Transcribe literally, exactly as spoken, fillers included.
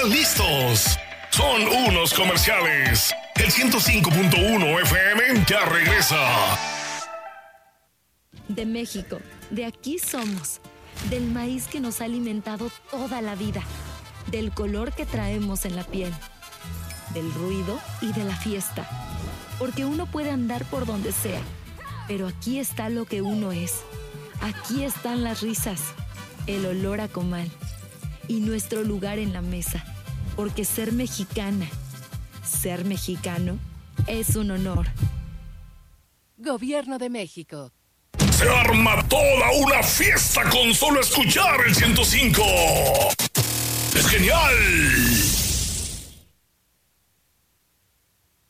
listos. Son unos comerciales. El ciento cinco punto uno F M ya regresa. De México, de aquí somos. Del maíz que nos ha alimentado toda la vida. Del color que traemos en la piel. Del ruido y de la fiesta. Porque uno puede andar por donde sea. Pero aquí está lo que uno es. Aquí están las risas. El olor a comal. Y nuestro lugar en la mesa. Porque ser mexicana, ser mexicano, es un honor. Gobierno de México. Se arma toda una fiesta con solo escuchar el ciento cinco. ¡Es genial!